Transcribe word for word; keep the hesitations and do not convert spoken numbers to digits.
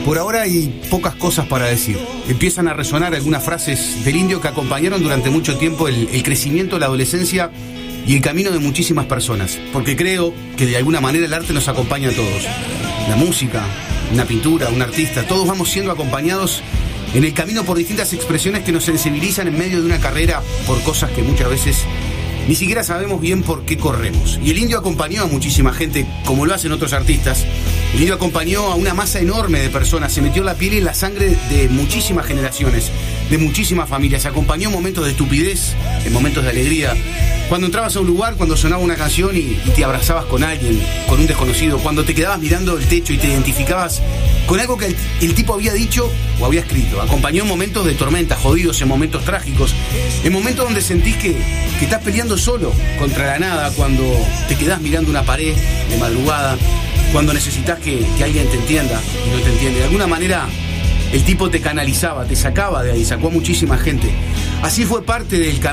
Por ahora hay pocas cosas para decir. Empiezan a resonar algunas frases del Indio que acompañaron durante mucho tiempo el, el crecimiento, la adolescencia y el camino de muchísimas personas. Porque creo que de alguna manera el arte nos acompaña a todos. La música, una pintura, un artista, todos vamos siendo acompañados en el camino por distintas expresiones que nos sensibilizan en medio de una carrera por cosas que muchas veces ni siquiera sabemos bien por qué corremos. Y el Indio acompañó a muchísima gente, como lo hacen otros artistas. El Indio acompañó a una masa enorme de personas, se metió la piel y la sangre de muchísimas generaciones, de muchísimas familias. Acompañó en momentos de estupidez, en momentos de alegría. Cuando entrabas a un lugar, cuando sonaba una canción y, y te abrazabas con alguien, con un desconocido. Cuando te quedabas mirando el techo y te identificabas con algo que el, el tipo había dicho o había escrito. Acompañó en momentos de tormenta, jodidos, en momentos trágicos, en momentos donde sentís que, que estás peleando solo contra la nada, cuando te quedás mirando una pared de madrugada, cuando necesitas que, que alguien te entienda y no te entiende. De alguna manera el tipo te canalizaba, te sacaba de ahí, sacó a muchísima gente. Así fue parte del camino.